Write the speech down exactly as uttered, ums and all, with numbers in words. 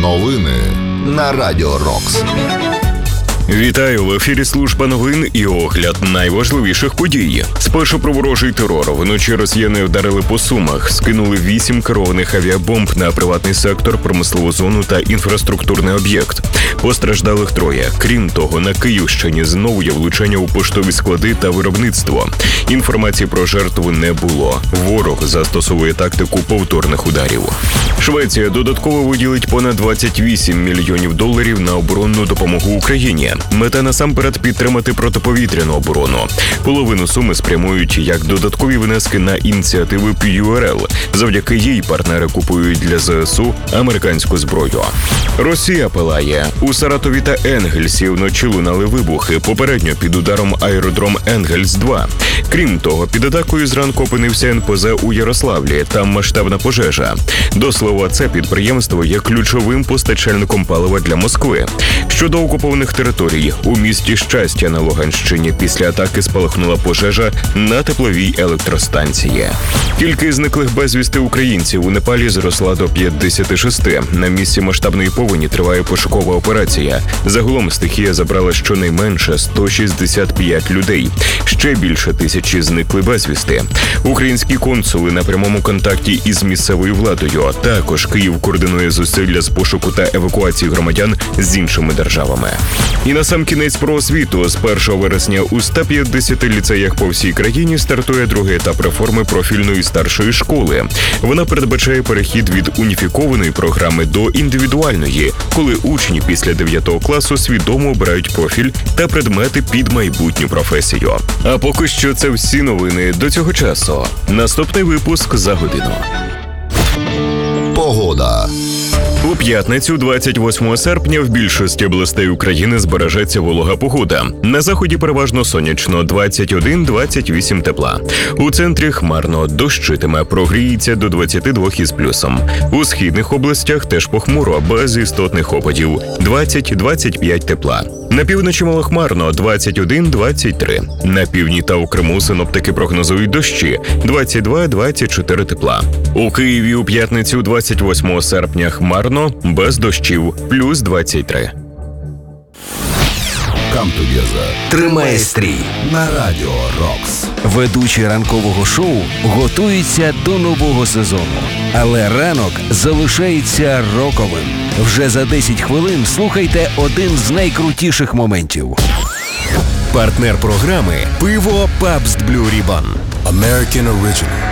Новини на Радіо Рокс. Вітаю! В ефірі служба новин і огляд найважливіших подій. Спершу про ворожий терор. Вночі росіяни вдарили по Сумах, скинули вісім керованих авіабомб на приватний сектор, промислову зону та інфраструктурний об'єкт. Постраждалих троє. Крім того, на Київщині знову є влучання у поштові склади та виробництво. Інформації про жертву не було. Ворог застосовує тактику повторних ударів. Швеція додатково виділить понад двадцять вісім мільйонів доларів на оборонну допомогу Україні. Мета насамперед підтримати протиповітряну оборону. Половину суми спрямують як додаткові внески на ініціативи пі ю ар ел. Завдяки їй партнери купують для зе ес у американську зброю. Росія палає. У Саратові та Енгельсі вночі лунали вибухи. Попередньо під ударом аеродром Енгельс два. Крім того, під атакою зранку опинився ен пе зе у Ярославлі. Там масштабна пожежа. До слова, це підприємство є ключовим постачальником палива для Москви. Щодо окупованих територій, у місті Щастя на Луганщині після атаки спалахнула пожежа на тепловій електростанції. Кількість зниклих безвісти українців у Непалі зросла до п'ятдесят шість. На місці масштабної повені триває пошукова операція. Загалом стихія забрала щонайменше сто шістдесят п'ять людей. Ще більше тисячі зникли безвісти. Українські консули на прямому контакті із місцевою владою. Також Київ координує зусилля з пошуку та евакуації громадян з іншими державами. І насамкінець про освіту. З першого вересня у ста п'ятдесяти ліцеях по всій країні стартує другий етап реформи профільної старшої школи. Вона передбачає перехід від уніфікованої програми до індивідуальної, коли учні після дев'ятого класу свідомо обирають профіль та предмети під майбутню професію. А поки що це всі новини до цього часу. Наступний випуск за годину. Погода. У п'ятницю, двадцять восьмого серпня, в більшості областей України збережеться волога погода. На заході переважно сонячно, двадцять один - двадцять вісім тепла. У центрі хмарно, дощитиме, прогріється до двадцяти двох із плюсом. У східних областях теж похмуро, без істотних опадів, двадцять - двадцять п'ять тепла. На півночі малохмарно, двадцять один - двадцять три. На півдні та у Криму синоптики прогнозують дощі, двадцять два - двадцять чотири тепла. У Києві у п'ятницю, двадцять восьмого серпня, хмарно, без дощів, плюс двадцять три. Come together. Тримає стрій На Радіо Рокс. Ведучі ранкового шоу готуються до нового сезону. Але ранок залишається роковим. Вже за десять хвилин слухайте один з найкрутіших моментів. Партнер програми – пиво Pabst Blue Ribbon. American Original.